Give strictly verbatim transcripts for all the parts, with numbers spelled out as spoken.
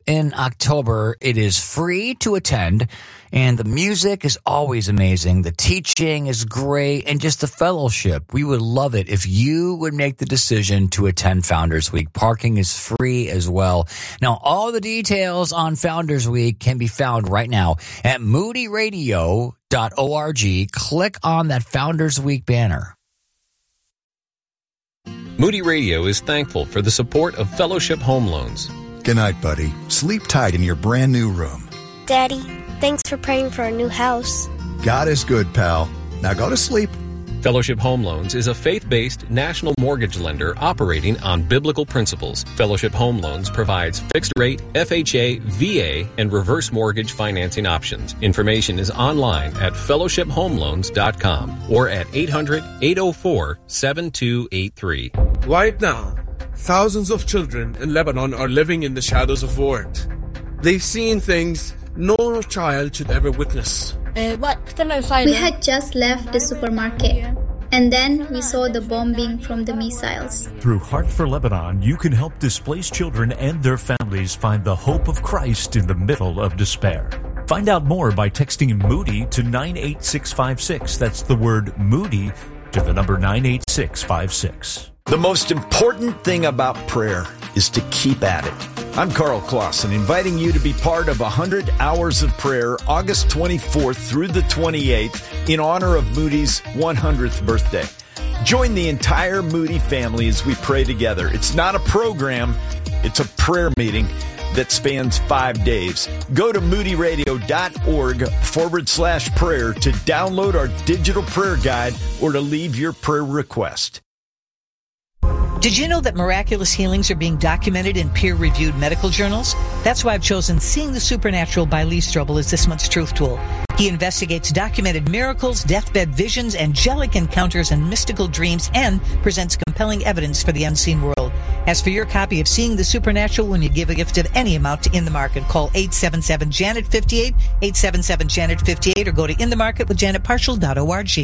in October. It is free to attend, and the music is always amazing. The teaching is great, and just the fellowship. We would love it if you would make the decision to attend Founders Week. Parking is free as well. Now, all the details on Founders Week can be found right now at moody radio dot org. Click on that Founders Week banner. Moody Radio is thankful for the support of Fellowship Home Loans. Good night, buddy. Sleep tight in your brand new room. Daddy, thanks for praying for our new house. God is good, pal. Now go to sleep. Fellowship Home Loans is a faith-based national mortgage lender operating on biblical principles. Fellowship Home Loans provides fixed-rate, F H A, V A, and reverse mortgage financing options. Information is online at fellowship home loans dot com or at eight hundred, eight oh four, seven two eight three. Right now, thousands of children in Lebanon are living in the shadows of war. They've seen things no child should ever witness. We had just left the supermarket, and then we saw the bombing from the missiles. Through Heart for Lebanon, you can help displaced children and their families find the hope of Christ in the middle of despair. Find out more by texting Moody to nine eight six five six. That's the word Moody to the number nine eight six five six. The most important thing about prayer is to keep at it. I'm Carl Clausen, inviting you to be part of one hundred hours of prayer, August twenty-fourth through the twenty-eighth, in honor of Moody's one hundredth birthday. Join the entire Moody family as we pray together. It's not a program, it's a prayer meeting that spans five days. Go to moody radio dot org forward slash prayer to download our digital prayer guide or to leave your prayer request. Did you know that miraculous healings are being documented in peer-reviewed medical journals? That's why I've chosen Seeing the Supernatural by Lee Strobel as this month's Truth Tool. He investigates documented miracles, deathbed visions, angelic encounters, and mystical dreams, and presents compelling evidence for the unseen world. As for your copy of Seeing the Supernatural, when you give a gift of any amount to In the Market, call eight seven seven, Janet fifty-eight, eight seven seven, Janet fifty-eight, or go to in the market with janet partial dot org.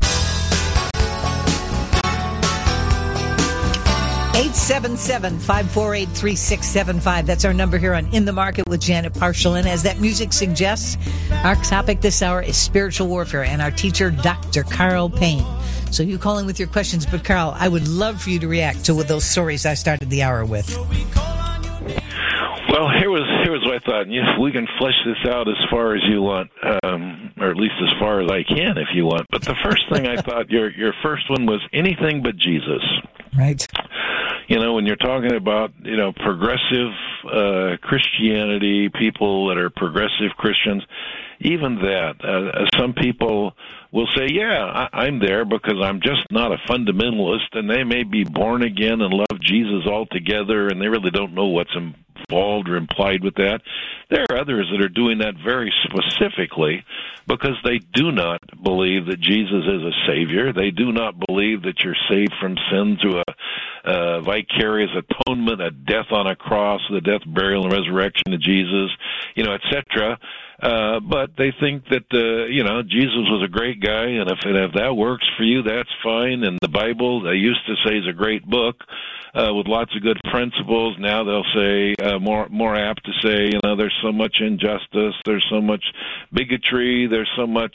eight seven seven, five four eight, three six seven five. That's our number here on In the Market with Janet Partial. And as that music suggests, our topic this hour is spiritual warfare, and our teacher, Doctor Carl Payne. So you call in with your questions, but Carl, I would love for you to react to those stories I started the hour with. Well, here was here was what I thought. Yes, we can flesh this out as far as you want, um, or at least as far as I can, if you want. But the first thing I thought, your your first one was anything but Jesus. Right. You know, when you're talking about, you know, progressive uh, Christianity, people that are progressive Christians, even that, uh, some people will say, yeah, I, I'm there because I'm just not a fundamentalist, and they may be born again and love Jesus altogether, and they really don't know what's involved or implied with that. There are others that are doing that very specifically because they do not believe that Jesus is a Savior. They do not believe that you're saved from sin through a uh, vicarious atonement, a death on a cross, the death, burial, and resurrection of Jesus, you know, et cetera. Uh, but they think that, uh, you know, Jesus was a great guy, and if, and if that works for you, that's fine. And the Bible, they used to say, is a great book uh, with lots of good principles. Now they'll say, uh, more more apt to say, you know, there's so much injustice, there's so much bigotry, there's so much,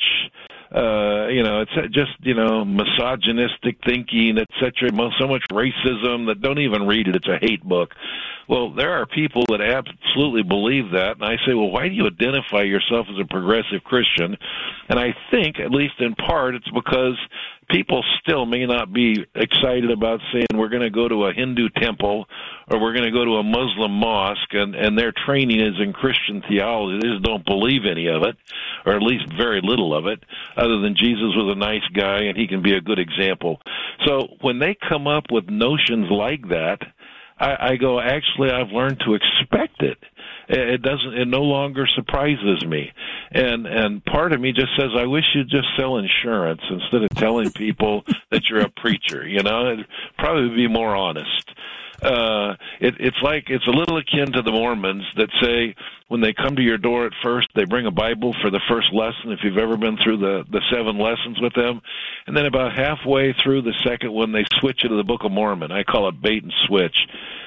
uh, you know, it's just, you know, misogynistic thinking, et cetera, so much racism that don't even read it. It's a hate book. Well, there are people that absolutely believe that, and I say, well, why do you identify yourself as a progressive Christian? And I think, at least in part, it's because people still may not be excited about saying we're going to go to a Hindu temple or we're going to go to a Muslim mosque, and, and their training is in Christian theology. They just don't believe any of it, or at least very little of it, other than Jesus was a nice guy and he can be a good example. So when they come up with notions like that, I, I go, actually, I've learned to expect it. It doesn't. It no longer surprises me, and and part of me just says, I wish you'd just sell insurance instead of telling people that you're a preacher. You know, it'd probably be more honest. Uh, it, it's like it's a little akin to the Mormons that say when they come to your door at first, they bring a Bible for the first lesson, if you've ever been through the, the seven lessons with them, and then about halfway through the second one, they switch you to the Book of Mormon. I call it bait and switch.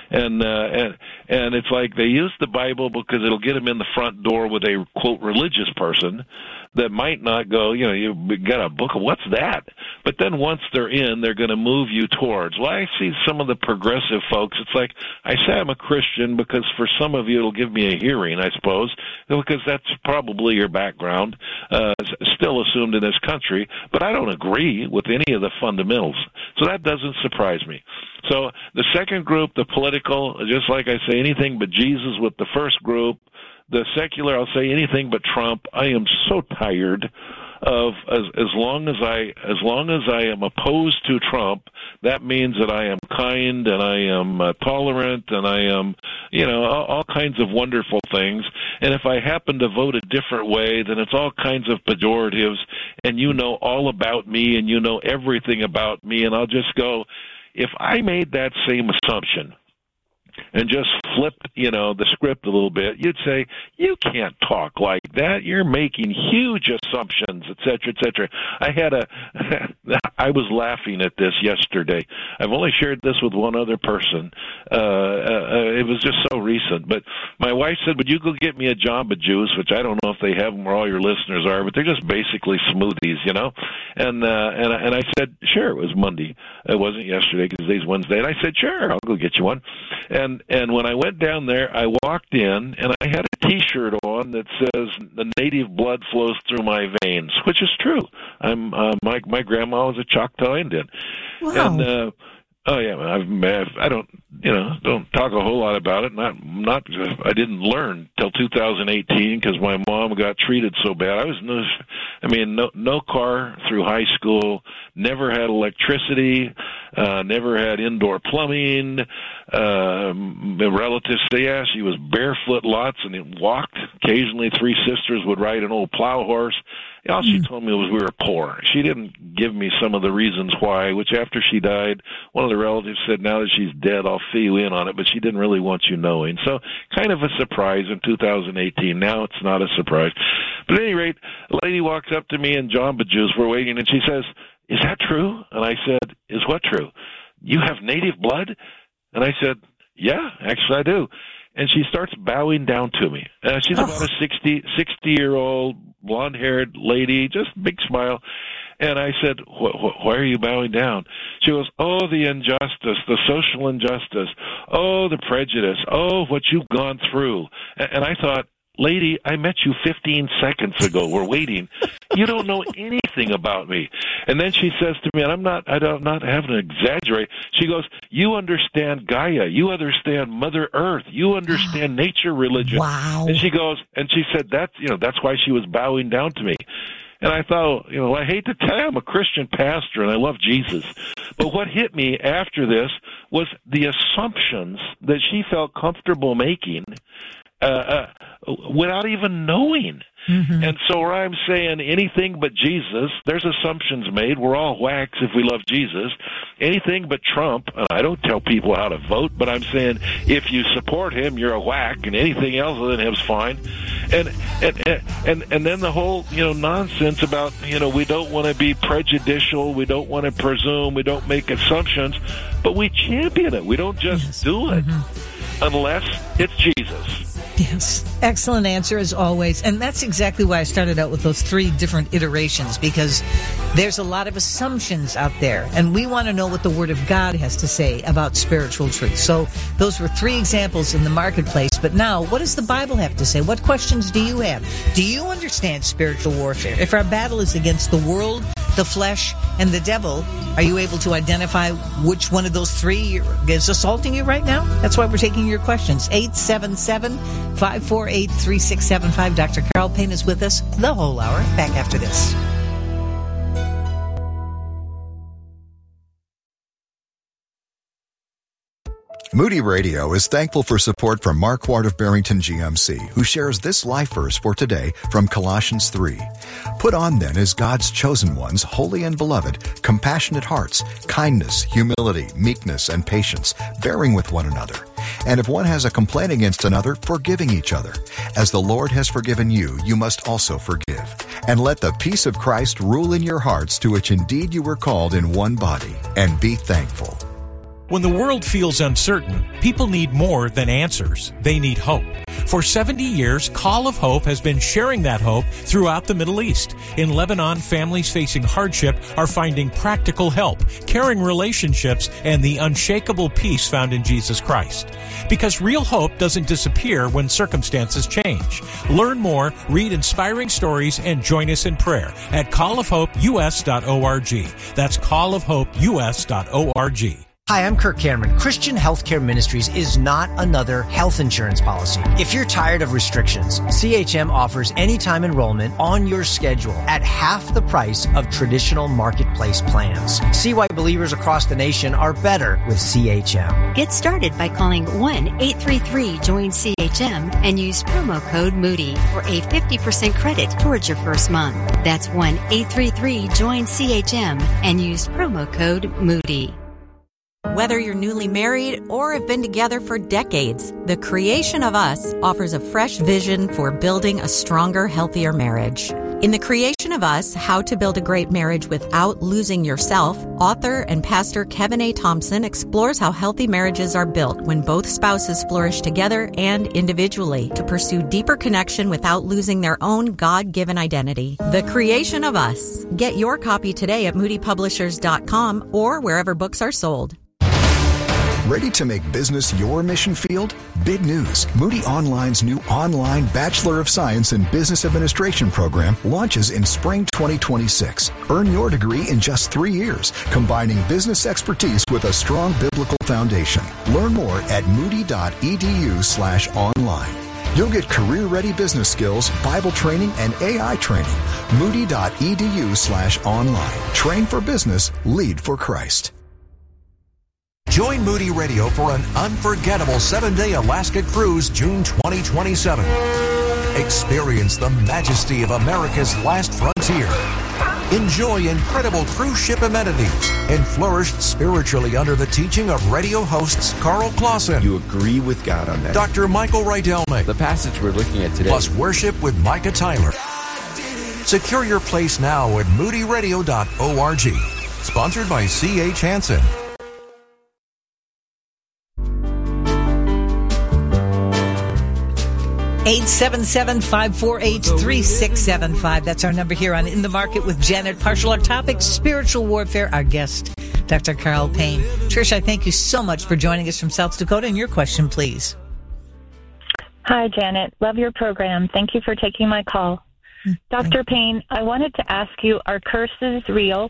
And uh, and and it's like they use the Bible because it'll get them in the front door with a, quote, religious person that might not go, you know, you got a book of what's that? But then once they're in, they're going to move you towards. Well, I see some of the progressive folks. It's like, I say I'm a Christian because for some of you it'll give me a hearing, I suppose, because that's probably your background, uh, still assumed in this country. But I don't agree with any of the fundamentals. So that doesn't surprise me. So the second group, the political, just like I say, anything but Jesus with the first group. The secular, I'll say anything but Trump. I am so tired of as as long as I as long as I am opposed to Trump, that means that I am kind and I am uh, tolerant and I am, you know, all, all kinds of wonderful things. And if I happen to vote a different way, then it's all kinds of pejoratives. And you know all about me and you know everything about me. And I'll just go, if I made that same assumption and just flipped, you know, the script a little bit, you'd say, you can't talk like that. You're making huge assumptions, et cetera, et cetera. I had a, I was laughing at this yesterday. I've only shared this with one other person. Uh, uh, it was just so recent. But my wife said, would you go get me a Jamba Juice, which I don't know if they have them where all your listeners are, but they're just basically smoothies, you know? And, uh, and, and I said, sure, it was Monday. It wasn't yesterday because today's Wednesday. And I said, sure, I'll go get you one. And and when I went down there, I walked in, and I had a T-shirt on that says, the native blood flows through my veins, which is true. I'm uh, my my grandma was a Choctaw Indian. Wow. And, uh, oh, yeah, I've, I don't, you know, don't talk a whole lot about it. Not, not. I didn't learn till two thousand eighteen because my mom got treated so bad. I was, no, I mean, no, no car through high school. Never had electricity. Uh, never had indoor plumbing. Uh, relatives say, yeah, she was barefoot lots and walked. Occasionally, three sisters would ride an old plow horse. All she told me was we were poor. She didn't give me some of the reasons why, which after she died, one of the relatives said, now that she's dead, I'll fill you in on it, but she didn't really want you knowing. So kind of a surprise in two thousand eighteen. Now it's not a surprise. But at any rate, a lady walks up to me in Jamba Juice. We're waiting, and she says, is that true? And I said, is what true? You have native blood? And I said, yeah, actually I do. And she starts bowing down to me. Uh, she's about a sixty, sixty-year-old, blonde-haired lady, just big smile. And I said, wh- wh- why are you bowing down? She goes, oh, the injustice, the social injustice. Oh, the prejudice. Oh, what you've gone through. And, and I thought, lady, I met you fifteen seconds ago. We're waiting. You don't know anything about me. And then she says to me, and I'm not, I don't, not having to exaggerate. She goes, you understand Gaia. You understand Mother Earth. You understand nature religion. Wow. And she goes, and she said that's, you know, that's why she was bowing down to me. And I thought, you know, I hate to tell you, I'm a Christian pastor and I love Jesus. But what hit me after this was the assumptions that she felt comfortable making uh, uh, without even knowing. Mm-hmm. And so where I'm saying anything but Jesus, there's assumptions made. We're all whacks if we love Jesus. Anything but Trump, and I don't tell people how to vote, but I'm saying if you support him, you're a whack, and anything else other than him's fine. And and and and then the whole, you know, nonsense about, you know, we don't want to be prejudicial, we don't want to presume, we don't make assumptions, but we champion it. We don't just yes. do it mm-hmm. unless it's Jesus. Yes. Excellent answer as always. And that's exactly why I started out with those three different iterations, because there's a lot of assumptions out there and we want to know what the Word of God has to say about spiritual truth. So those were three examples in the marketplace. But now, what does the Bible have to say? What questions do you have? Do you understand spiritual warfare? If our battle is against the world, the flesh, and the devil, are you able to identify which one of those three is assaulting you right now? That's why we're taking your questions. eight seven seven, five four eight, three six seven five. Doctor Carl Payne is with us the whole hour. Back after this. Moody Radio is thankful for support from Mark Ward of Barrington G M C, who shares this life verse for today from Colossians three. Put on then as God's chosen ones, holy and beloved, compassionate hearts, kindness, humility, meekness, and patience, bearing with one another. And if one has a complaint against another, forgiving each other. As the Lord has forgiven you, you must also forgive. And let the peace of Christ rule in your hearts, to which indeed you were called in one body, and be thankful. When the world feels uncertain, people need more than answers. They need hope. For seventy years, Call of Hope has been sharing that hope throughout the Middle East. In Lebanon, families facing hardship are finding practical help, caring relationships, and the unshakable peace found in Jesus Christ. Because real hope doesn't disappear when circumstances change. Learn more, read inspiring stories, and join us in prayer at call of hope u s dot org. That's call of hope u s dot org. Hi, I'm Kirk Cameron. Christian Healthcare Ministries is not another health insurance policy. If you're tired of restrictions, C H M offers anytime enrollment on your schedule at half the price of traditional marketplace plans. See why believers across the nation are better with C H M. Get started by calling one eight three three join C H M and use promo code Moody for a fifty percent credit towards your first month. That's one eight three three join C H M and use promo code Moody. Whether you're newly married or have been together for decades, The Creation of Us offers a fresh vision for building a stronger, healthier marriage. In The Creation of Us, How to Build a Great Marriage Without Losing Yourself, author and pastor Kevin A. Thompson explores how healthy marriages are built when both spouses flourish together and individually to pursue deeper connection without losing their own God-given identity. The Creation of Us. Get your copy today at moody publishers dot com or wherever books are sold. Ready to make business your mission field? Big news. Moody Online's new online Bachelor of Science in Business Administration program launches in spring twenty twenty-six. Earn your degree in just three years, combining business expertise with a strong biblical foundation. Learn more at moody.edu slash online. You'll get career-ready business skills, Bible training, and A I training. Moody.edu slash online. Train for business, lead for Christ. Join Moody Radio for an unforgettable seven-day Alaska cruise June twenty twenty-seven. Experience the majesty of America's last frontier. Enjoy incredible cruise ship amenities and flourish spiritually under the teaching of radio hosts Carl Clausen. You agree with God on that. Doctor Michael Rydelme. The passage we're looking at today. Plus worship with Micah Tyler. Secure your place now at moody radio dot org. Sponsored by C H Hansen. eight seven seven, five four eight, three six seven five. That's our number here on In the Market with Janet Parshall. Our topic, spiritual warfare. Our guest, Doctor Carl Payne. Trish, I thank you so much for joining us from South Dakota. And your question, please. Hi, Janet. Love your program. Thank you for taking my call. Mm, Doctor Payne, I wanted to ask you, are curses real?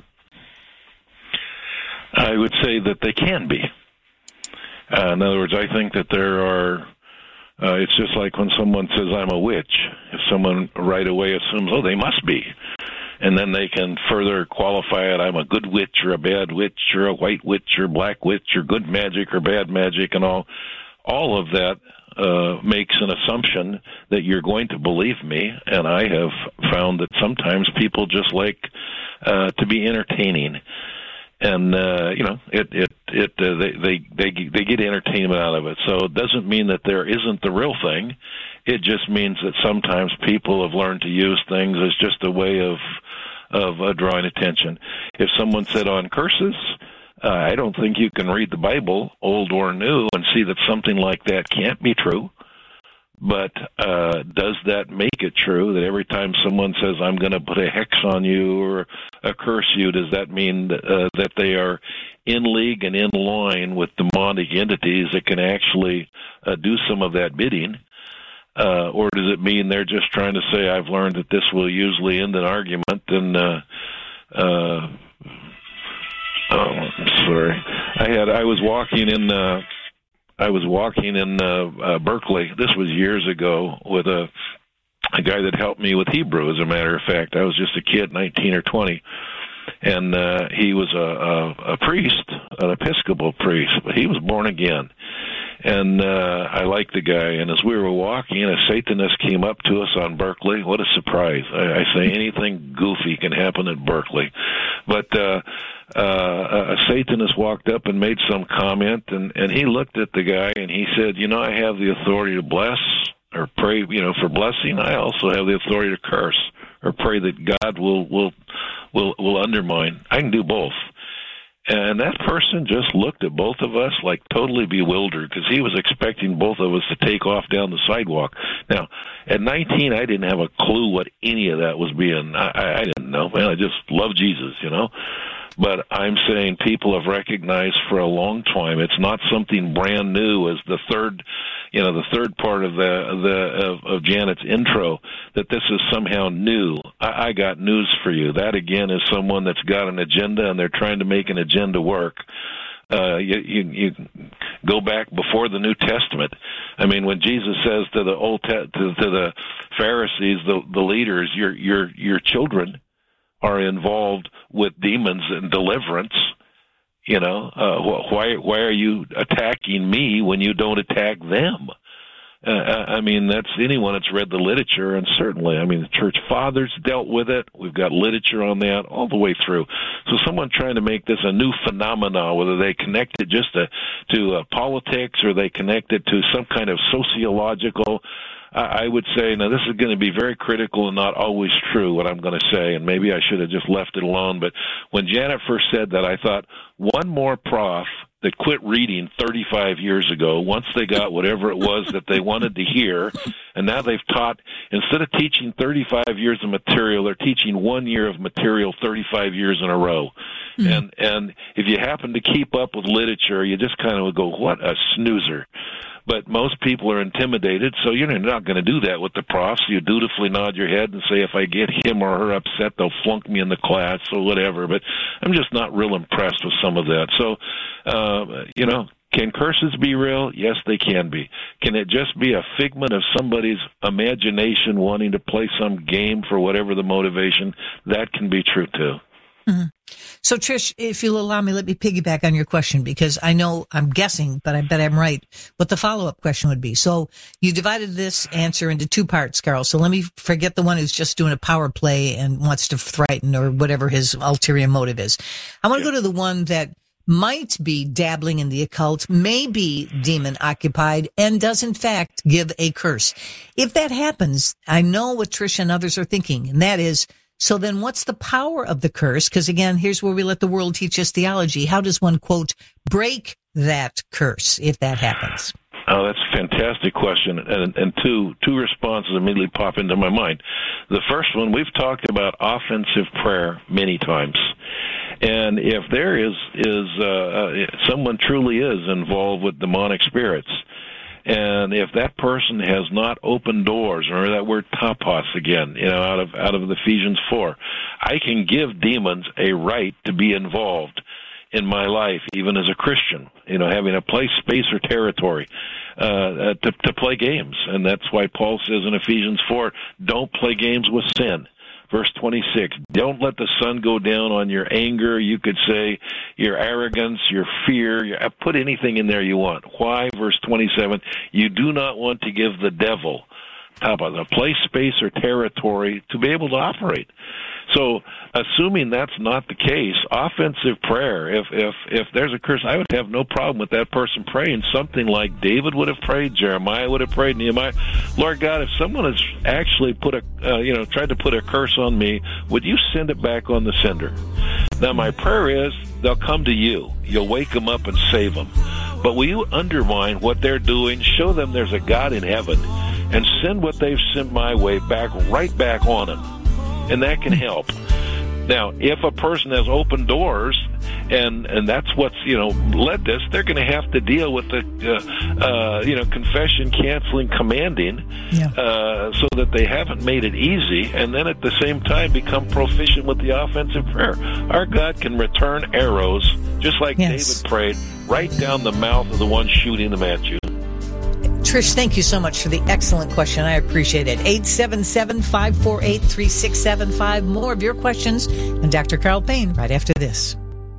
I would say that they can be. Uh, in other words, I think that there are... Uh, it's just like when someone says, I'm a witch. If someone right away assumes, oh, they must be. And then they can further qualify it, I'm a good witch or a bad witch or a white witch or black witch or good magic or bad magic and all. All of that uh, makes an assumption that you're going to believe me. And I have found that sometimes people just like uh, to be entertaining. And uh, you know, it it it uh, they they they they get entertainment out of it. So it doesn't mean that there isn't the real thing. It just means that sometimes people have learned to use things as just a way of of uh, drawing attention. If someone said on curses, uh, I don't think you can read the Bible, old or new, and see that something like that can't be true. But uh, does that make it true that every time someone says, I'm going to put a hex on you or a curse you, does that mean that, uh, that they are in league and in line with demonic entities that can actually uh, do some of that bidding? Uh, or does it mean they're just trying to say, I've learned that this will usually end an argument and, uh, uh, oh, I'm sorry. I had, I was walking in, uh, I was walking in uh, uh, Berkeley. This was years ago with a a guy that helped me with Hebrew. As a matter of fact, I was just a kid, nineteen or twenty, and uh, he was a, a, a priest, an Episcopal priest, but he was born again. And uh, I liked the guy. And as we were walking, a Satanist came up to us on Berkeley. What a surprise! I, I say anything goofy can happen at Berkeley, but. Uh, Uh, a Satanist walked up and made some comment, and, and he looked at the guy and he said, you know, I have the authority to bless or pray, you know, for blessing. I also have the authority to curse or pray that God will will will, will undermine. I can do both. And that person just looked at both of us like totally bewildered because he was expecting both of us to take off down the sidewalk. Now, at nineteen, I didn't have a clue what any of that was being. I, I didn't know. Man, I just love Jesus, you know. But I'm saying people have recognized for a long time it's not something brand new as the third, you know, the third part of the the of, of Janet's intro, that this is somehow new. I, I got news for you. That again is someone that's got an agenda and they're trying to make an agenda work. Uh, you, you, you go back before the New Testament. I mean, when Jesus says to the old te- to, to the Pharisees, the the leaders, your your your children are involved with demons and deliverance, you know, uh, why why are you attacking me when you don't attack them? Uh, I mean, that's anyone that's read the literature, and certainly, I mean, the church fathers dealt with it. We've got literature on that all the way through. So someone trying to make this a new phenomenon, whether they connect it just to, to uh, politics or they connect it to some kind of sociological, I would say, now this is going to be very critical and not always true, what I'm going to say, and maybe I should have just left it alone. But when Janet first said that, I thought, one more prof that quit reading thirty-five years ago, once they got whatever it was that they wanted to hear, and now they've taught, instead of teaching thirty-five years of material, they're teaching one year of material thirty-five years in a row. Mm-hmm. And and if you happen to keep up with literature, you just kind of go, what a snoozer. But most people are intimidated, so you're not going to do that with the profs. You dutifully nod your head and say, if I get him or her upset, they'll flunk me in the class or whatever. But I'm just not real impressed with some of that. So, uh, you know, can curses be real? Yes, they can be. Can it just be a figment of somebody's imagination wanting to play some game for whatever the motivation? That can be true, too. Mm-hmm. So, Trish, if you'll allow me, let me piggyback on your question, because I know I'm guessing, but I bet I'm right, what the follow-up question would be. So you divided this answer into two parts, Carl. So let me forget the one who's just doing a power play and wants to frighten or whatever his ulterior motive is. I want to go to the one that might be dabbling in the occult, may be demon occupied, and does in fact give a curse. If that happens, I know what Trish and others are thinking, and that is, so then what's the power of the curse? Because again, here's where we let the world teach us theology. How does one, quote, break that curse if that happens? Oh, that's a fantastic question. And, and two, two responses immediately pop into my mind. The first one, we've talked about offensive prayer many times. And if there is, is uh, someone truly is involved with demonic spirits, and if that person has not opened doors, or that word tapos again, you know, out of out of Ephesians four, I can give demons a right to be involved in my life, even as a Christian, you know, having a place, space, or territory uh, to, to play games. And that's why Paul says in Ephesians four, don't play games with sin. Verse twenty-six, don't let the sun go down on your anger. You could say your arrogance, your fear. Your, put anything in there you want. Why? Verse twenty-seven, you do not want to give the devil a place, space, or territory to be able to operate. So, assuming that's not the case, offensive prayer, if if if there's a curse, I would have no problem with that person praying something like David would have prayed, Jeremiah would have prayed, Nehemiah. Lord God, if someone has actually put a, uh, you know, tried to put a curse on me, would you send it back on the sender? Now, my prayer is they'll come to you. You'll wake them up and save them. But will you undermine what they're doing, show them there's a God in heaven, and send what they've sent my way back, right back on them? And that can help. Now, if a person has opened doors, and and that's what's, you know, led this, they're going to have to deal with the, uh, uh, you know, confession, canceling, commanding, yeah. uh, so that they haven't made it easy, and then at the same time become proficient with the offensive prayer. Our God can return arrows, just like yes. David prayed, right down the mouth of the one shooting them at you. Trish, thank you so much for the excellent question. I appreciate it. eight seven seven, five four eight, three six seven five. More of your questions and Doctor Carl Payne right after this.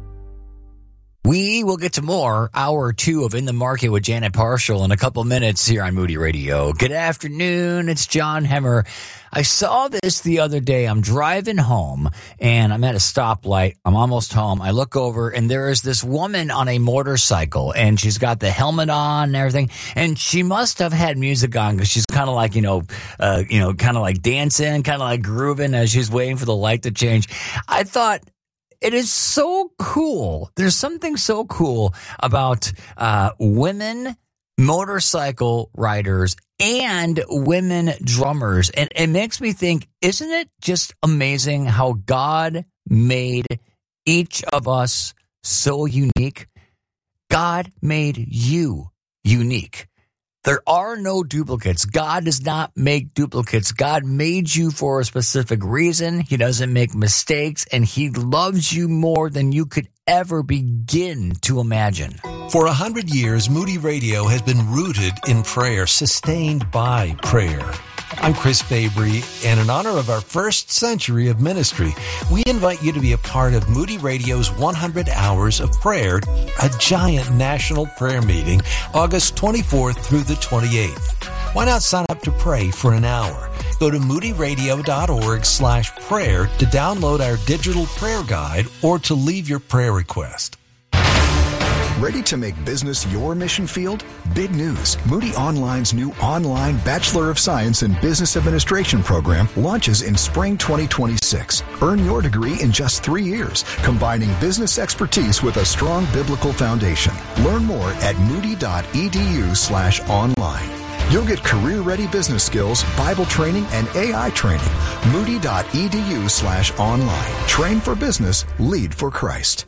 We will get to more hour two of In the Market with Janet Parshall in a couple minutes here on Moody Radio. Good afternoon. It's John Hemmer. I saw this the other day. I'm driving home and I'm at a stoplight. I'm almost home. I look over and there is this woman on a motorcycle and she's got the helmet on and everything. And she must have had music on because she's kind of like, you know, uh, you know, kind of like dancing, kind of like grooving as she's waiting for the light to change. I thought, it is so cool. There's something so cool about uh, women motorcycle riders and women drummers. And it makes me think, isn't it just amazing how God made each of us so unique? God made you unique. There are no duplicates. God does not make duplicates. God made you for a specific reason. He doesn't make mistakes, and he loves you more than you could ever begin to imagine. For a hundred years, Moody Radio has been rooted in prayer, sustained by prayer. I'm Chris Fabry, and in honor of our first century of ministry, we invite you to be a part of Moody Radio's one hundred Hours of Prayer, a giant national prayer meeting, August twenty-fourth through the twenty-eighth. Why not sign up to pray for an hour? Go to moodyradio.org slash prayer to download our digital prayer guide or to leave your prayer request. Ready to make business your mission field? Big news. Moody Online's new online Bachelor of Science in Business Administration program launches in spring twenty twenty-six. Earn your degree in just three years, combining business expertise with a strong biblical foundation. Learn more at moody.edu slash online. You'll get career-ready business skills, Bible training, and A I training. Moody.edu slash online. Train for business, lead for Christ.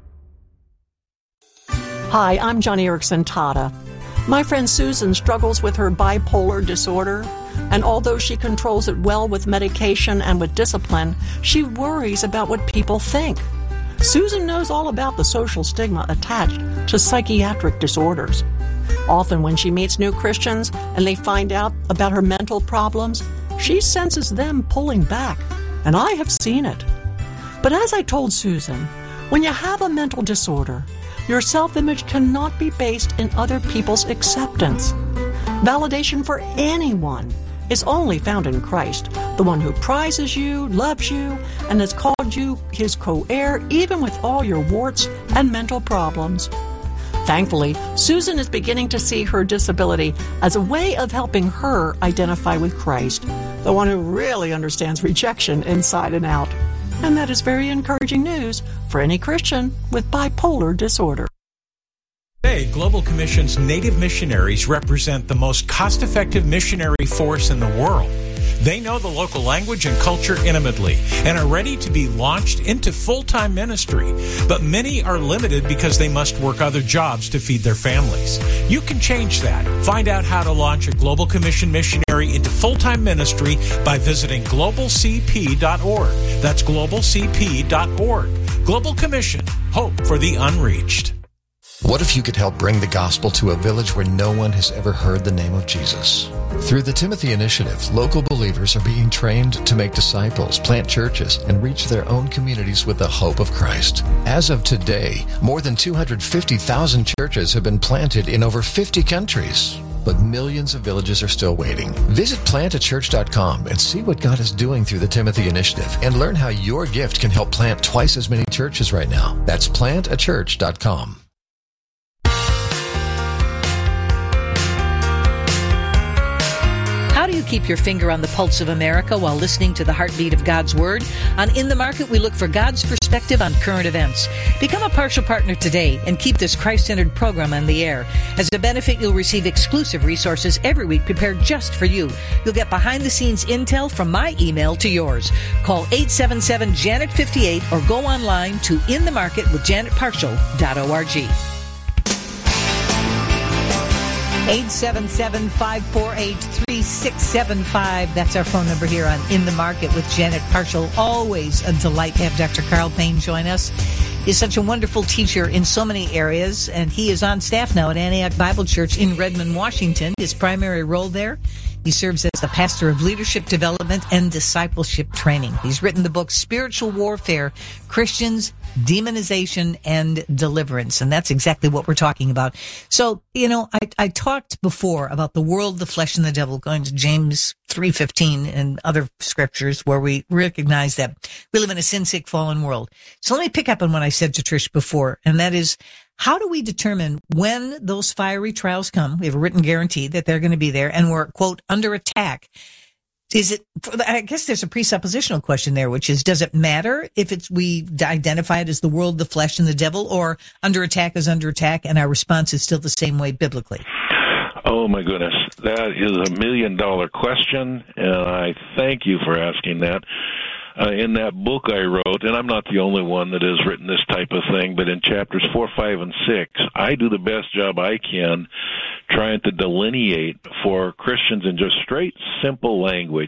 Hi, I'm Johnny Erickson Tata. My friend Susan struggles with her bipolar disorder, and although she controls it well with medication and with discipline, she worries about what people think. Susan knows all about the social stigma attached to psychiatric disorders. Often when she meets new Christians and they find out about her mental problems, she senses them pulling back, and I have seen it. But as I told Susan, when you have a mental disorder, your self-image cannot be based in other people's acceptance. Validation for anyone is only found in Christ, the one who prizes you, loves you, and has called you his co-heir, even with all your warts and mental problems. Thankfully, Susan is beginning to see her disability as a way of helping her identify with Christ, the one who really understands rejection inside and out. And that is very encouraging news for any Christian with bipolar disorder. Today, Global Commission's Native missionaries represent the most cost-effective missionary force in the world. They know the local language and culture intimately and are ready to be launched into full-time ministry. But many are limited because they must work other jobs to feed their families. You can change that. Find out how to launch a Global Commission missionary into full-time ministry by visiting global c p dot org. That's global c p dot org. Global Commission, hope for the unreached. What if you could help bring the gospel to a village where no one has ever heard the name of Jesus? Through the Timothy Initiative, local believers are being trained to make disciples, plant churches, and reach their own communities with the hope of Christ. As of today, more than two hundred fifty thousand churches have been planted in over fifty countries. But millions of villages are still waiting. Visit plant a church dot com and see what God is doing through the Timothy Initiative and learn how your gift can help plant twice as many churches right now. That's plant a church dot com. How do you keep your finger on the pulse of America while listening to the heartbeat of God's Word? On In the Market, we look for God's perspective on current events. Become a partial partner today and keep this Christ-centered program on the air. As a benefit, you'll receive exclusive resources every week prepared just for you. You'll get behind-the-scenes intel from my email to yours. Call eight seven seven, Janet fifty-eight or go online to in the market with janet partial dot org. eight seven seven, five four eight, three six seven five. That's our phone number here on In the Market with Janet Partial. Always a delight to have Doctor Carl Payne join us. He's such a wonderful teacher in so many areas, and he is on staff now at Antioch Bible Church in Redmond, Washington. His primary role there, he serves as the pastor of leadership development and discipleship training. He's written the book Spiritual Warfare, Christians, Demonization, and Deliverance. And that's exactly what we're talking about. So, you know, I, I talked before about the world, the flesh, and the devil, going to James three fifteen and other scriptures where we recognize that we live in a sin-sick, fallen world. So let me pick up on what I said to Trish before, and that is, how do we determine when those fiery trials come? We have a written guarantee that they're going to be there, and we're, quote, under attack. Is it, I guess there's a presuppositional question there, which is, does it matter if it's, we identify it as the world, the flesh, and the devil, or under attack is under attack, and our response is still the same way biblically? Oh, my goodness. That is a million-dollar question, and I thank you for asking that. Uh, in that book I wrote, and I'm not the only one that has written this type of thing, but in chapters four, five, and six, I do the best job I can trying to delineate for Christians in just straight, simple language.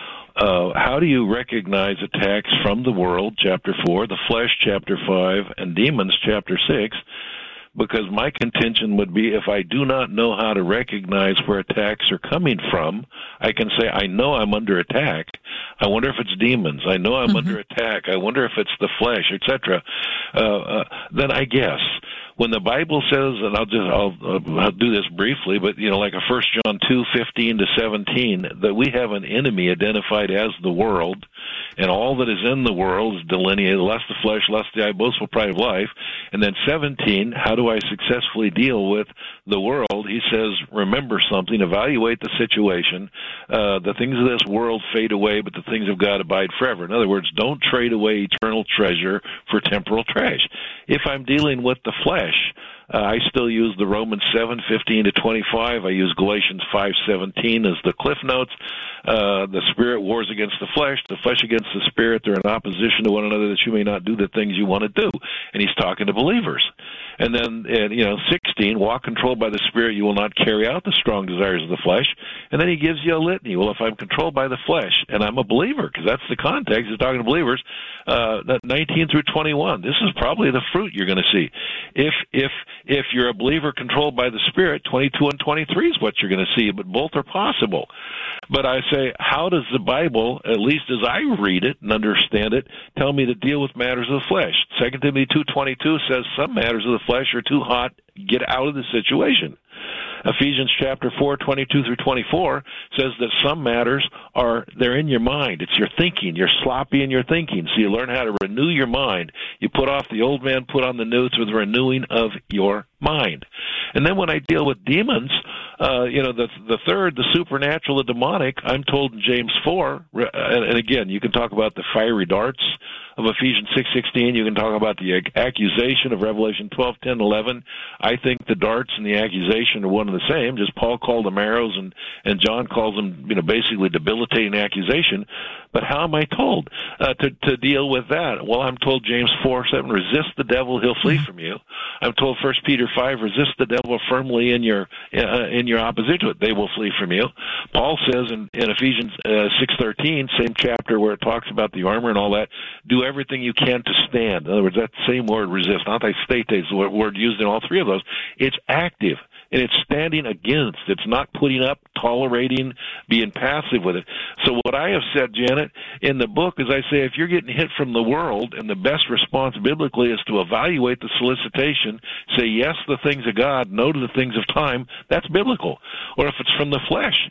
Uh, how do you recognize attacks from the world, chapter four, the flesh, chapter five, and demons, chapter six? Because my contention would be, if I do not know how to recognize where attacks are coming from, I can say, I know I'm under attack. I wonder if it's demons. I know I'm mm-hmm. under attack. I wonder if it's the flesh, et cetera. Uh, uh, then I guess. When the Bible says, and I'll just I'll, uh, I'll do this briefly, but you know, like a First John two fifteen to seventeen, that we have an enemy identified as the world, and all that is in the world is delineated: lust the flesh, lust the eye, boastful pride of life. And then seventeen, how do I successfully deal with the world? He says, remember something, evaluate the situation. Uh, the things of this world fade away, but the things of God abide forever. In other words, don't trade away eternal treasure for temporal trash. If I'm dealing with the flesh, Uh, I still use the Romans seven fifteen to twenty-five. I use Galatians five seventeen as the cliff notes. Uh, the spirit wars against the flesh, the flesh against the spirit. They're in opposition to one another, that you may not do the things you want to do. And he's talking to believers. And then, and, you know, sixteen, walk controlled by the Spirit, you will not carry out the strong desires of the flesh. And then he gives you a litany. Well, if I'm controlled by the flesh, and I'm a believer, because that's the context, he's talking to believers, uh, nineteen through twenty-one, this is probably the fruit you're going to see. If, if, if you're a believer controlled by the Spirit, twenty-two and twenty-three is what you're going to see, but both are possible. But I say, how does the Bible, at least as I read it and understand it, tell me to deal with matters of the flesh? Second Timothy two twenty-two says some matters of the flesh are too hot, get out of the situation. Ephesians chapter four, twenty-two through twenty-four says that some matters are, they're in your mind. It's your thinking. You're sloppy in your thinking. So you learn how to renew your mind. You put off the old man, put on the new through the renewing of your mind. And then when I deal with demons, uh, you know, the the third, the supernatural, the demonic, I'm told in James four, and, and again, you can talk about the fiery darts of Ephesians six sixteen. You can talk about the accusation of Revelation twelve ten eleven. I think the darts and the accusation are one and the same. Just Paul called them arrows, and and John calls them, you know, basically debilitating accusation. But how am I told uh, to to deal with that? Well, I'm told James four seven, resist the devil, he'll flee from you. I'm told First Peter five, resist the devil firmly in your uh, in your opposition to it, they will flee from you. Paul says in, in Ephesians uh, six thirteen, same chapter where it talks about the armor and all that, do everything you can to stand. In other words, that same word, resist, anti-state, is the word used in all three of those. It's active, and it's standing against. It's not putting up, tolerating, being passive with it. So what I have said, Janet, in the book is I say, if you're getting hit from the world, and the best response biblically is to evaluate the solicitation, say yes to the things of God, no to the things of time, that's biblical. Or if it's from the flesh,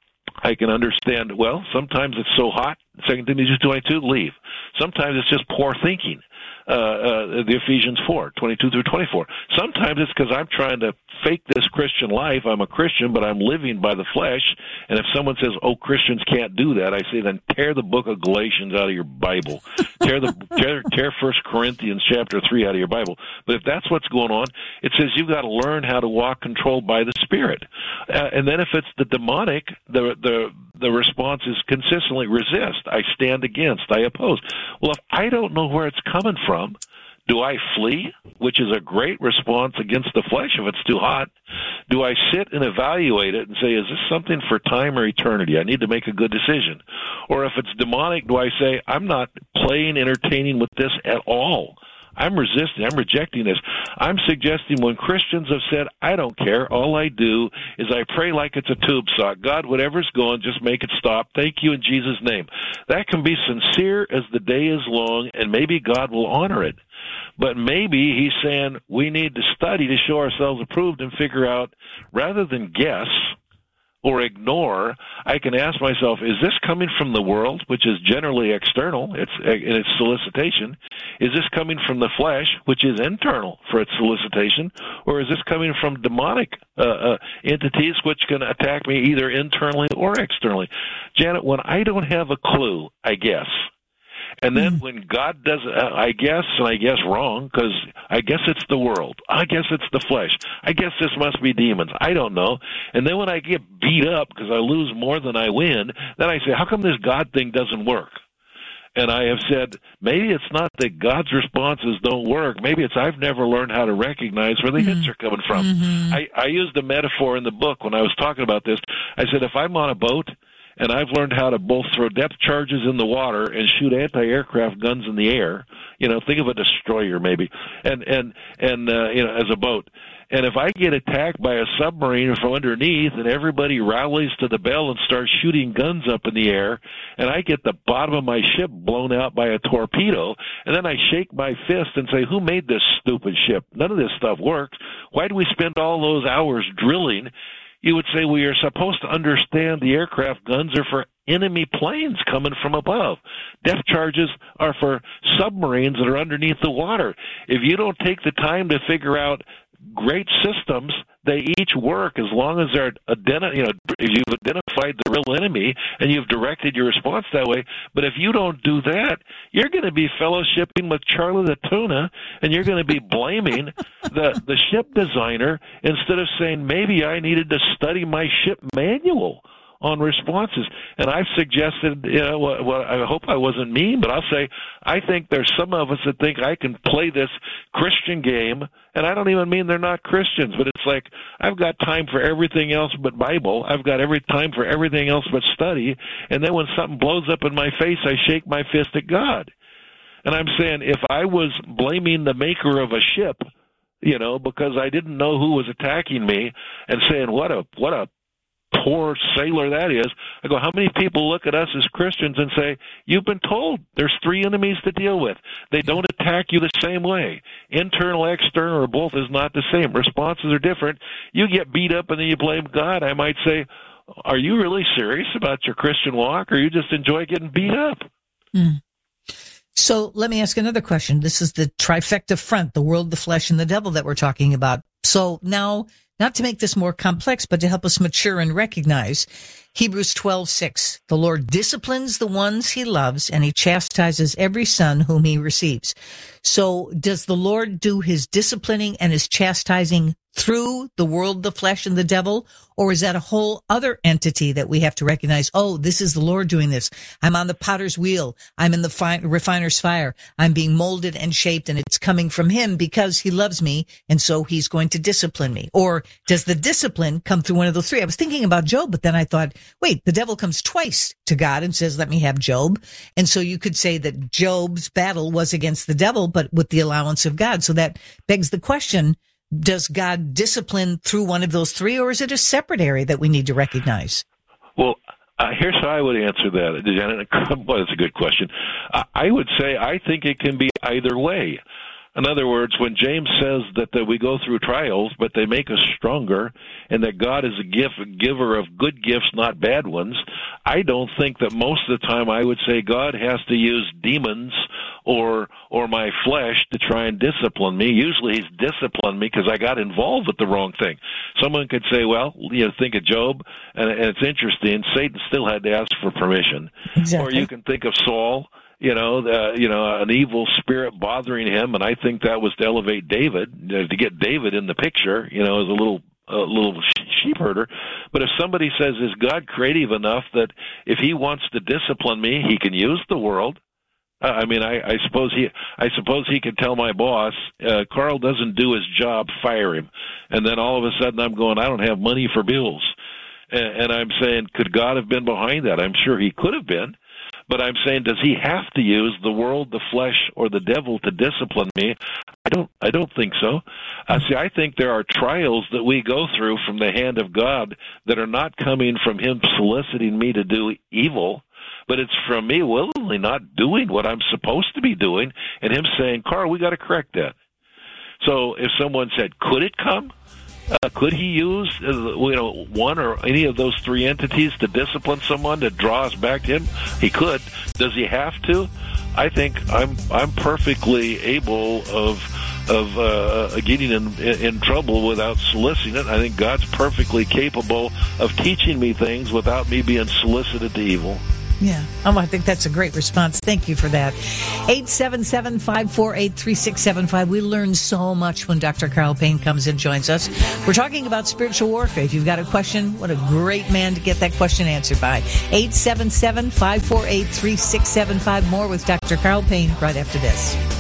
I can understand, well, sometimes it's so hot, Second Timothy two twenty-two, leave. Sometimes it's just poor thinking. Uh, uh, the Ephesians four, twenty-two through twenty-four. Sometimes it's because I'm trying to fake this Christian life. I'm a Christian, but I'm living by the flesh. And if someone says, oh, Christians can't do that, I say, then tear the book of Galatians out of your Bible. tear the tear, tear First Corinthians chapter three out of your Bible. But if that's what's going on, it says you've got to learn how to walk controlled by the Spirit. Uh, and then if it's the demonic, the the the response is consistently resist. I stand against. I oppose. Well, if I don't know where it's coming from, do I flee, which is a great response against the flesh if it's too hot? Do I sit and evaluate it and say, is this something for time or eternity? I need to make a good decision. Or if it's demonic, do I say, I'm not playing, entertaining with this at all? I'm resisting. I'm rejecting this. I'm suggesting when Christians have said, I don't care, all I do is I pray like it's a tube sock. God, whatever's going, just make it stop. Thank you in Jesus' name. That can be sincere as the day is long, and maybe God will honor it. But maybe he's saying we need to study to show ourselves approved and figure out, rather than guess or ignore, I can ask myself, is this coming from the world, which is generally external, it's in its solicitation? Is this coming from the flesh, which is internal for its solicitation, or is this coming from demonic uh, uh, entities which can attack me either internally or externally? Janet, when I don't have a clue, I guess. And then when God does, uh, I guess, and I guess wrong, because I guess it's the world. I guess it's the flesh. I guess this must be demons. I don't know. And then when I get beat up because I lose more than I win, then I say, how come this God thing doesn't work? And I have said, maybe it's not that God's responses don't work. Maybe it's I've never learned how to recognize where the mm-hmm. hits are coming from. Mm-hmm. I, I used a metaphor in the book when I was talking about this. I said, if I'm on a boat, and I've learned how to both throw depth charges in the water and shoot anti-aircraft guns in the air. You know, think of a destroyer maybe, and and and uh, you know, as a boat. And if I get attacked by a submarine from underneath, and everybody rallies to the bell and starts shooting guns up in the air, and I get the bottom of my ship blown out by a torpedo, and then I shake my fist and say, "Who made this stupid ship? None of this stuff works. Why do we spend all those hours drilling?" You would say, well, you're supposed to understand the aircraft guns are for enemy planes coming from above. Depth charges are for submarines that are underneath the water. If you don't take the time to figure out great systems, they each work as long as they're identi- you know, if you've identified the real enemy and you've directed your response that way. But if you don't do that, you're going to be fellowshipping with Charlie the Tuna, and you're going to be blaming the the ship designer instead of saying, maybe I needed to study my ship manual on responses. And I've suggested, you know, well, well, I hope I wasn't mean, but I'll say I think there's some of us that think I can play this Christian game, and I don't even mean they're not Christians, but it's like I've got time for everything else but Bible. I've got every time for everything else but study, and then when something blows up in my face, I shake my fist at God. And I'm saying if I was blaming the maker of a ship, you know, because I didn't know who was attacking me, and saying what a what a poor sailor that is, I go, how many people look at us as Christians and say, you've been told there's three enemies to deal with. They don't attack you the same way. Internal, external, or both is not the same. Responses are different. You get beat up and then you blame God. I might say, are you really serious about your Christian walk, or you just enjoy getting beat up? Mm. So let me ask another question. This is the trifecta front, the world, the flesh, and the devil that we're talking about. So now, not to make this more complex, but to help us mature and recognize, Hebrews twelve six, the Lord disciplines the ones he loves, and he chastises every son whom he receives. So does the Lord do his disciplining and his chastising through the world, the flesh, and the devil? Or is that a whole other entity that we have to recognize? Oh, this is the Lord doing this. I'm on the potter's wheel. I'm in the fi- refiner's fire. I'm being molded and shaped, and it's coming from him because he loves me, and so he's going to discipline me. Or does the discipline come through one of those three? I was thinking about Job, but then I thought, wait, the devil comes twice to God and says, let me have Job. And so you could say that Job's battle was against the devil, but with the allowance of God. So that begs the question, does God discipline through one of those three, or is it a separate area that we need to recognize? Well, uh, here's how I would answer that, Janet. Well, that's a good question. Uh, I would say I think it can be either way. In other words, when James says that, that we go through trials, but they make us stronger, and that God is a gift, a giver of good gifts, not bad ones, I don't think that most of the time I would say God has to use demons or or my flesh to try and discipline me. Usually he's disciplined me because I got involved with the wrong thing. Someone could say, well, you know, think of Job, and, and it's interesting, Satan still had to ask for permission. Exactly. Or you can think of Saul. You know, the, you know, an evil spirit bothering him, and I think that was to elevate David, to get David in the picture, you know, as a little a little sheep herder. But if somebody says, is God creative enough that if he wants to discipline me, he can use the world? Uh, I mean, I, I suppose he, I suppose he could tell my boss, uh, Carl doesn't do his job, fire him. And then all of a sudden I'm going, I don't have money for bills. And, and I'm saying, could God have been behind that? I'm sure he could have been. But I'm saying, does he have to use the world, the flesh, or the devil to discipline me? I don't. I don't think so. Uh, see, I think there are trials that we go through from the hand of God that are not coming from him soliciting me to do evil, but it's from me willingly not doing what I'm supposed to be doing, and him saying, "Carl, we got to correct that." So, if someone said, "Could it come?" Uh, could he use, uh, you know, one or any of those three entities to discipline someone to draw us back to him? He could. Does he have to? I think I'm I'm perfectly able of of uh, getting in in trouble without soliciting it. I think God's perfectly capable of teaching me things without me being solicited to evil. Yeah. Oh, I think that's a great response. Thank you for that. eight seven seven, five four eight, three six seven five. We learn so much when Doctor Carl Payne comes and joins us. We're talking about spiritual warfare. If you've got a question, what a great man to get that question answered by. eight seven seven, five four eight, three six seven five. More with Doctor Carl Payne right after this.